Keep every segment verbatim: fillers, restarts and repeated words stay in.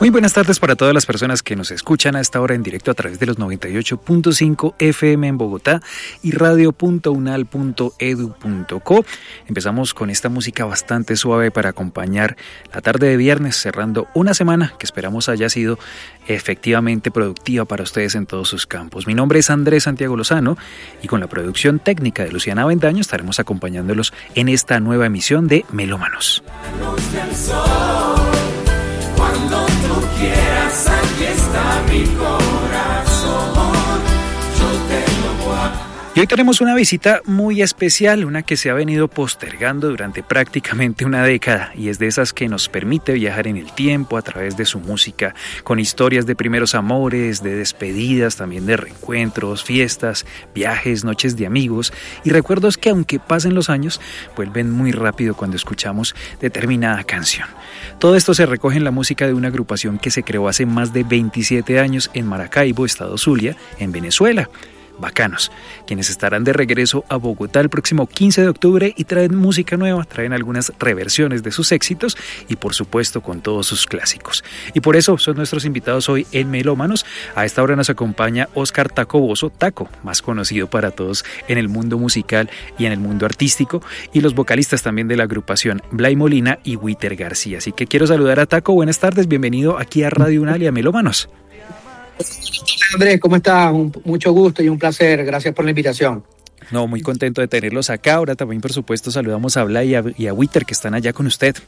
Muy buenas tardes para todas las personas que nos escuchan a esta hora en directo a través de los noventa y ocho punto cinco F M en Bogotá y radio punto unal punto edu punto co. Empezamos con esta música bastante suave para acompañar la tarde de viernes, cerrando una semana que esperamos haya sido efectivamente productiva para ustedes en todos sus campos. Mi nombre es Andrés Santiago Lozano y con la producción técnica de Luciana Avendaño estaremos acompañándolos en esta nueva emisión de Melómanos. La luz del sol, cuando tú quieras, aquí está mi corazón, yo te lo voy a... Y hoy tenemos una visita muy especial, una que se ha venido postergando durante prácticamente una década y es de esas que nos permite viajar en el tiempo a través de su música, con historias de primeros amores, de despedidas, también de reencuentros, fiestas, viajes, noches de amigos y recuerdos que aunque pasen los años, vuelven muy rápido cuando escuchamos determinada canción. Todo esto se recoge en la música de una agrupación que se creó hace más de veintisiete años en Maracaibo, estado Zulia, en Venezuela. Bacanos, quienes estarán de regreso a Bogotá el próximo quince de octubre y traen música nueva, traen algunas reversiones de sus éxitos y por supuesto con todos sus clásicos. Y por eso son nuestros invitados hoy en Melómanos. A esta hora nos acompaña Oscar Taco Bozo, Taco, más conocido para todos en el mundo musical y en el mundo artístico, y los vocalistas también de la agrupación, Blay Molina y Witter García. Así que quiero saludar a Taco, buenas tardes, bienvenido aquí a Radio Unal y a Melómanos. Andrés, ¿cómo estás? Un, mucho gusto y un placer. Gracias por la invitación. No, muy contento de tenerlos acá. Ahora también, por supuesto, saludamos a Blay y a, y a Witter, que están allá con usted.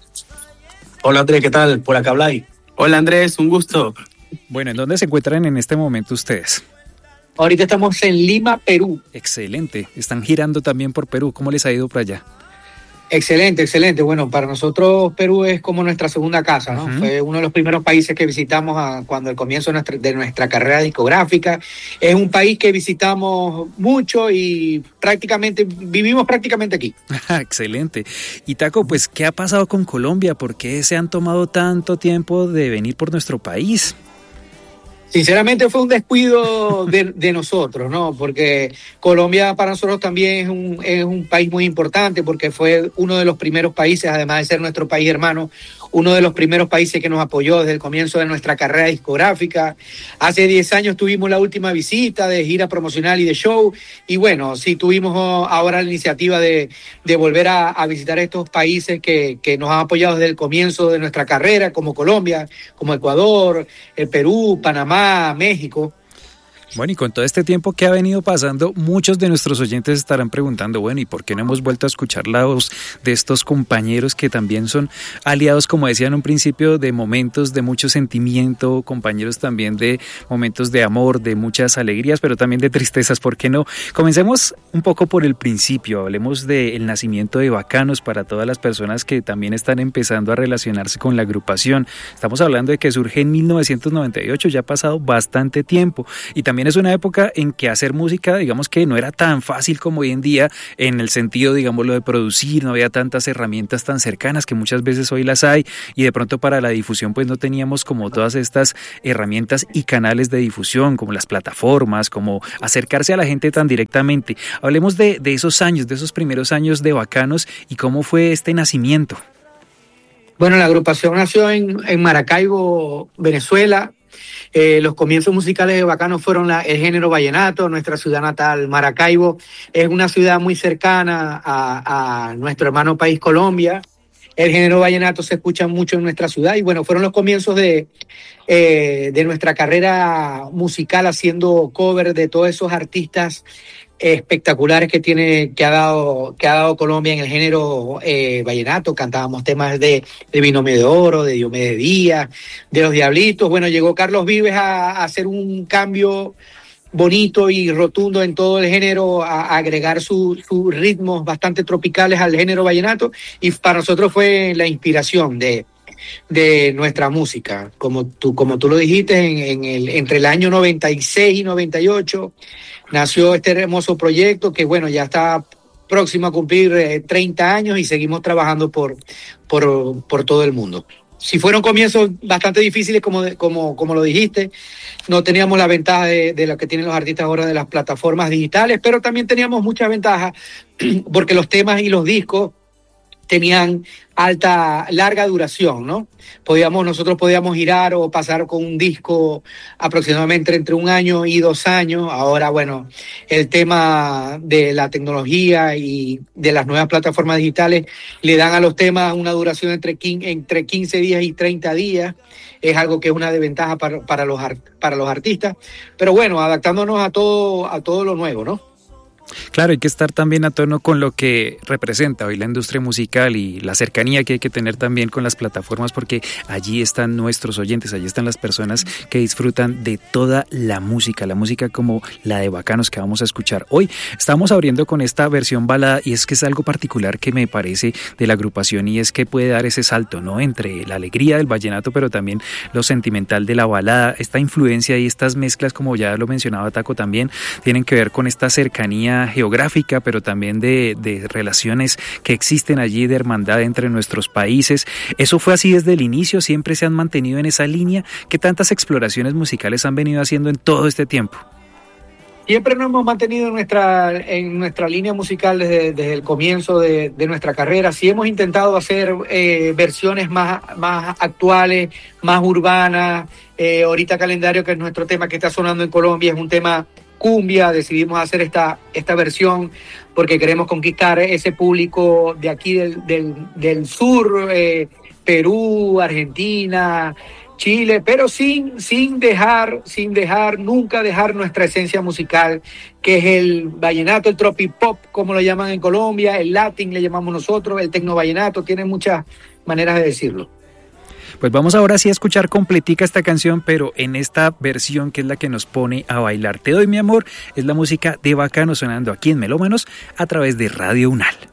Hola, Andrés, ¿qué tal? Por acá, Blay. Hola, Andrés, un gusto. Bueno, ¿en dónde se encuentran en este momento ustedes? Ahorita estamos en Lima, Perú. Excelente. Están girando también por Perú. ¿Cómo les ha ido por allá? Excelente, excelente. Bueno, para nosotros Perú es como nuestra segunda casa, ¿no? Uh-huh. Fue uno de los primeros países que visitamos a, cuando el comienzo de nuestra, de nuestra carrera discográfica. Es un país que visitamos mucho y prácticamente vivimos prácticamente aquí. Excelente. Y Taco, pues, ¿qué ha pasado con Colombia? ¿Por qué se han tomado tanto tiempo de venir por nuestro país? Sinceramente fue un descuido de, de nosotros, ¿no? Porque Colombia para nosotros también es un, es un país muy importante porque fue uno de los primeros países, además de ser nuestro país hermano, uno de los primeros países que nos apoyó desde el comienzo de nuestra carrera discográfica. Hace diez años tuvimos la última visita de gira promocional y de show y bueno, sí tuvimos ahora la iniciativa de, de volver a, a visitar estos países que, que nos han apoyado desde el comienzo de nuestra carrera, como Colombia, como Ecuador, el Perú, Panamá, México. Bueno, y con todo este tiempo que ha venido pasando, muchos de nuestros oyentes estarán preguntando, bueno, ¿y por qué no hemos vuelto a escuchar la voz de estos compañeros que también son aliados, como decía en un principio, de momentos de mucho sentimiento, compañeros también de momentos de amor, de muchas alegrías, pero también de tristezas, ¿por qué no? Comencemos un poco por el principio, hablemos del nacimiento de Bacanos para todas las personas que también están empezando a relacionarse con la agrupación. Estamos hablando de que surge en mil novecientos noventa y ocho, ya ha pasado bastante tiempo, y también es una época en que hacer música, digamos que no era tan fácil como hoy en día, en el sentido, digamos, lo de producir, no había tantas herramientas tan cercanas que muchas veces hoy las hay, y de pronto para la difusión pues no teníamos como todas estas herramientas y canales de difusión, como las plataformas, como acercarse a la gente tan directamente. Hablemos de, de esos años, de esos primeros años de Bacanos y cómo fue este nacimiento. Bueno, la agrupación nació en, en Maracaibo, Venezuela. Eh, los comienzos musicales de Bacanos fueron la, el género vallenato. Nuestra ciudad natal, Maracaibo, es una ciudad muy cercana a, a nuestro hermano país Colombia. El género vallenato se escucha mucho en nuestra ciudad y bueno, fueron los comienzos de, eh, de nuestra carrera musical haciendo cover de todos esos artistas espectaculares que tiene que ha dado que ha dado Colombia en el género eh, vallenato. Cantábamos temas de, de Binomio de Oro, de Diomedes Díaz, de Los Diablitos. Bueno, llegó Carlos Vives a, a hacer un cambio bonito y rotundo en todo el género, a, a agregar sus su ritmos bastante tropicales al género vallenato y para nosotros fue la inspiración de de nuestra música, como tú como tú lo dijiste, en, en el entre el año noventa y seis y noventa y ocho nació este hermoso proyecto que bueno, ya está próximo a cumplir eh, treinta años y seguimos trabajando por por por todo el mundo. Si fueron comienzos bastante difíciles, como, de, como, como lo dijiste, no teníamos la ventaja de, de lo que tienen los artistas ahora de las plataformas digitales, pero también teníamos muchas ventajas porque los temas y los discos tenían alta, larga duración, ¿no? Podíamos, nosotros podíamos girar o pasar con un disco aproximadamente entre un año y dos años. Ahora, bueno, el tema de la tecnología y de las nuevas plataformas digitales le dan a los temas una duración entre, entre quince días y treinta días. Es algo que es una desventaja para, para, los, para los artistas. Pero bueno, adaptándonos a todo, a todo lo nuevo, ¿no? Claro, hay que estar también a tono con lo que representa hoy la industria musical y la cercanía que hay que tener también con las plataformas, porque allí están nuestros oyentes, allí están las personas que disfrutan de toda la música, la música como la de Bacanos que vamos a escuchar hoy. Estamos abriendo con esta versión balada y es que es algo particular que me parece de la agrupación y es que puede dar ese salto, ¿no? Entre la alegría del vallenato, pero también lo sentimental de la balada. Esta influencia y estas mezclas, como ya lo mencionaba Taco también, tienen que ver con esta cercanía geográfica, pero también de, de relaciones que existen allí, de hermandad entre nuestros países. ¿Eso fue así desde el inicio? ¿Siempre se han mantenido en esa línea? ¿Qué tantas exploraciones musicales han venido haciendo en todo este tiempo? Siempre nos hemos mantenido en nuestra, en nuestra línea musical desde, desde el comienzo de, de nuestra carrera. Sí hemos intentado hacer eh, versiones más, más actuales, más urbanas. Eh, ahorita Calendario, que es nuestro tema que está sonando en Colombia, es un tema cumbia. Decidimos hacer esta, esta versión porque queremos conquistar ese público de aquí del, del, del sur, eh, Perú, Argentina, Chile, pero sin, sin dejar, sin dejar, nunca dejar nuestra esencia musical, que es el vallenato, el tropipop, como lo llaman en Colombia, el latín le llamamos nosotros, el tecno vallenato, tiene muchas maneras de decirlo. Pues vamos ahora sí a escuchar completica esta canción, pero en esta versión que es la que nos pone a bailar. Te doy mi amor, es la música de Bacano sonando aquí en Melómanos a través de Radio Unal.